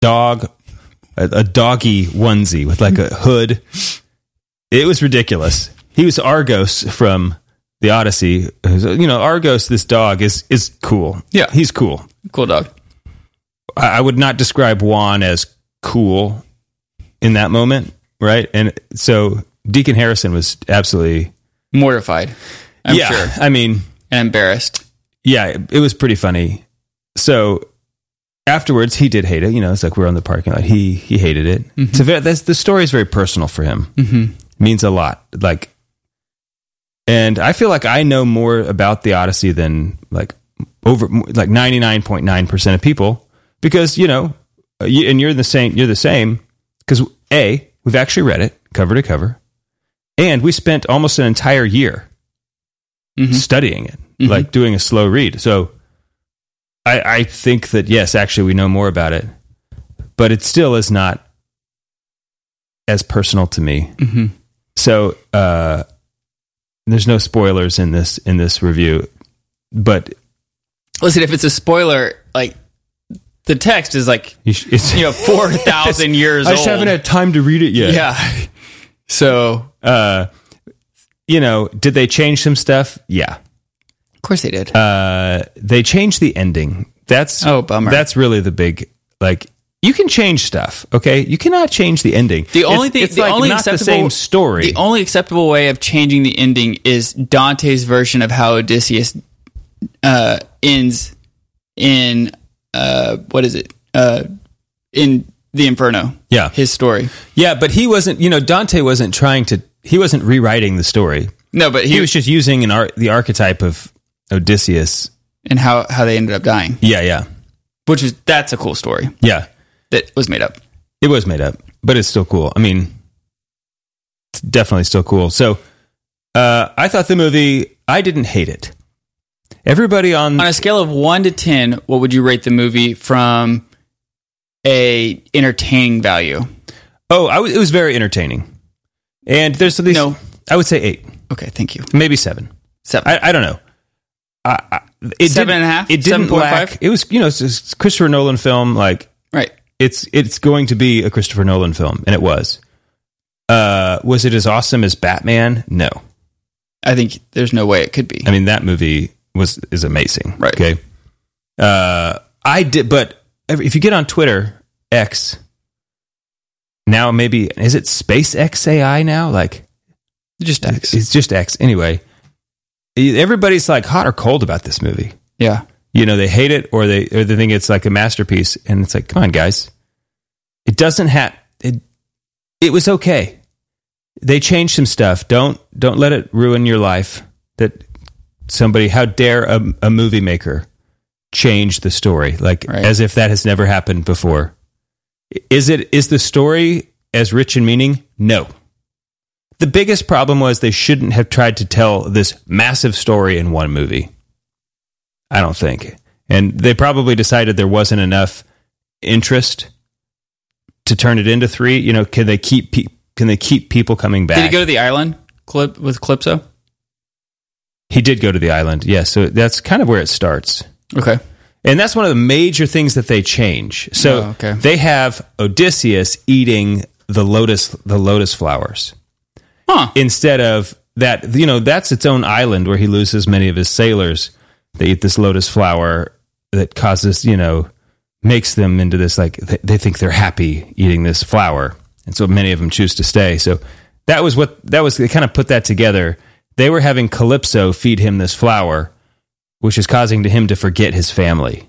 dog, a doggy onesie with like a hood. It was ridiculous. He was Argos from the Odyssey. Argos, this dog, is cool. Yeah. He's cool. Cool dog. I would not describe Juan as cool in that moment, right? And so Deacon Harrison was absolutely... mortified, I'm sure. I mean... and embarrassed. Yeah, it was pretty funny. So afterwards, he did hate it. It's like we're on the parking lot. He hated it. Mm-hmm. So the story is very personal for him. Mm-hmm. Means a lot. And I feel like I know more about the Odyssey than over 99.9% of people, because and you're the same because we've actually read it cover to cover, and we spent almost an entire year studying it, like doing a slow read. So I think that yes, actually we know more about it, but it still is not as personal to me. Mm-hmm. So there's no spoilers in this review, but listen, if it's a spoiler, like the text is like 4,000 years old. I just haven't had time to read it yet. Yeah. So, did they change some stuff? Yeah. Of course they did. They changed the ending. Bummer. That's really the big, you can change stuff, okay? You cannot change the ending. The only thing, it's not the same story. The only acceptable way of changing the ending is Dante's version of how Odysseus ends in what is it? In the Inferno. Yeah, his story. Yeah, but he wasn't. Dante wasn't trying to. He wasn't rewriting the story. No, but he was just using the archetype of Odysseus and how they ended up dying. Yeah. That's a cool story. Yeah. That was made up. It was made up, but it's still cool. I mean, it's definitely still cool. So, I thought the movie, I didn't hate it. Everybody on a scale of 1 to 10, what would you rate the movie from a entertaining value? Oh, it was very entertaining. And there's at least, I would say 8. Okay, thank you. Maybe 7. 7. I don't know. It 7.5? It didn't 7.5? lack. It was, it's a Christopher Nolan film. Right. It's going to be a Christopher Nolan film, and it was. Was it as awesome as Batman? No. I think there's no way it could be. I mean, that movie is amazing. Right. Okay. But if you get on Twitter, X, now maybe, is it SpaceXAI now? Just X. It's just X. Anyway, everybody's hot or cold about this movie. Yeah. They hate it or they think it's like a masterpiece, and it's like, come on, guys. It doesn't have it. It was okay. They changed some stuff. Don't let it ruin your life. That somebody, how dare a movie maker change the story as if that has never happened before. Is the story as rich in meaning? No. The biggest problem was they shouldn't have tried to tell this massive story in one movie. I don't think. And they probably decided there wasn't enough interest to turn it into 3. Can they keep people coming back? Did he go to the island with Calypso? He did go to the island, yes. So that's kind of where it starts. Okay. And that's one of the major things that they change. So they have Odysseus eating the lotus flowers. Huh. Instead of that, that's its own island where he loses many of his sailors. They eat this lotus flower that causes, makes them into this, they think they're happy eating this flower. And so many of them choose to stay. So they kind of put that together. They were having Calypso feed him this flower, which is causing him to forget his family.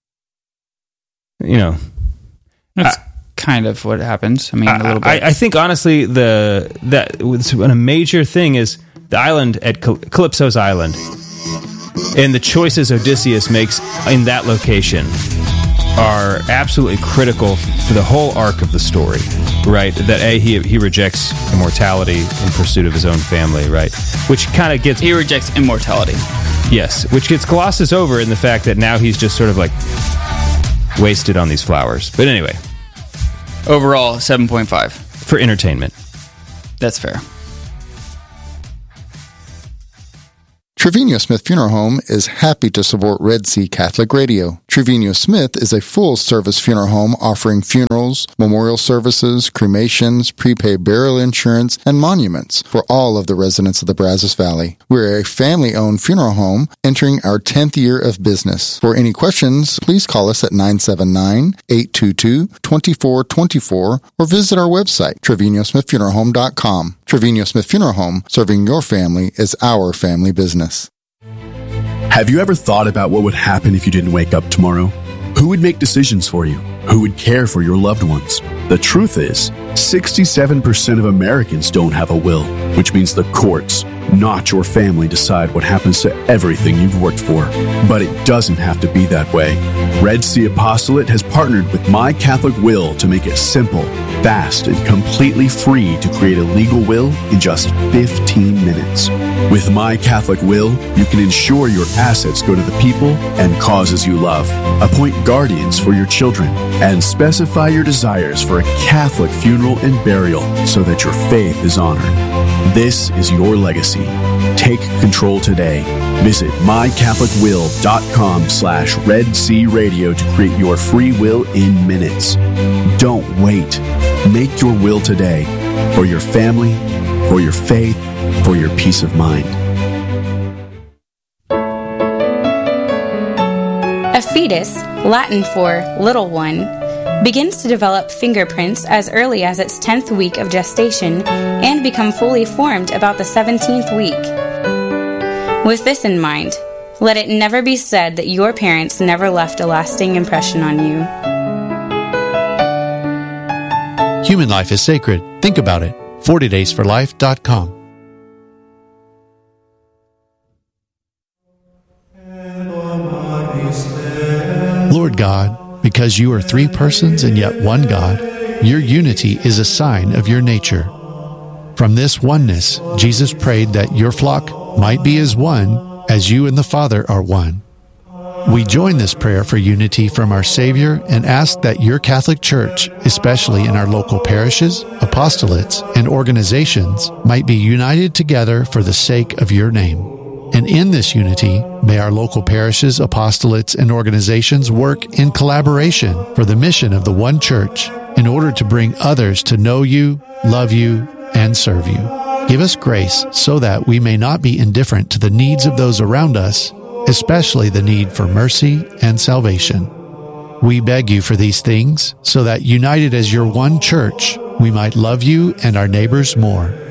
That's kind of what happens. I mean, a little bit. I think honestly, a major thing is the island at Calypso's island, and the choices Odysseus makes in that location are absolutely critical for the whole arc of the story. Right? That he rejects immortality in pursuit of his own family. Right? Which kind of gets he rejects immortality. Yes, which gets glosses over in the fact that now he's just sort of wasted on these flowers. But anyway. Overall, 7.5. For entertainment. That's fair. Trevino Smith Funeral Home is happy to support Red Sea Catholic Radio. Trevino Smith is a full-service funeral home offering funerals, memorial services, cremations, prepaid burial insurance, and monuments for all of the residents of the Brazos Valley. We're a family-owned funeral home entering our 10th year of business. For any questions, please call us at 979-822-2424 or visit our website, TrevinoSmithFuneralHome.com. Trevino Smith Funeral Home, serving your family is our family business. Have you ever thought about what would happen if you didn't wake up tomorrow? Who would make decisions for you? Who would care for your loved ones? The truth is, 67% of Americans don't have a will, which means the courts, not your family, decide what happens to everything you've worked for. But it doesn't have to be that way. Red Sea Apostolate has partnered with My Catholic Will to make it simple, fast, and completely free to create a legal will in just 15 minutes. With My Catholic Will, you can ensure your assets go to the people and causes you love, appoint guardians for your children, and specify your desires for a Catholic funeral and burial so that your faith is honored. This is your legacy. Take control today. Visit mycatholicwill.com/Red Sea Radio to create your free will in minutes. Don't wait. Make your will today for your family, for your faith, for your peace of mind. A fetus, Latin for little one, begins to develop fingerprints as early as its 10th week of gestation and become fully formed about the 17th week. With this in mind, let it never be said that your parents never left a lasting impression on you. Human life is sacred. Think about it. 40daysforlife.com. Lord God, because you are three persons and yet one God, your unity is a sign of your nature. From this oneness, Jesus prayed that your flock might be as one, as you and the Father are one. We join this prayer for unity from our Savior and ask that your Catholic Church, especially in our local parishes, apostolates, and organizations, might be united together for the sake of your name. And in this unity, may our local parishes, apostolates, and organizations work in collaboration for the mission of the one Church in order to bring others to know you, love you, and serve you. Give us grace so that we may not be indifferent to the needs of those around us, especially the need for mercy and salvation. We beg you for these things so that, united as your one Church, we might love you and our neighbors more.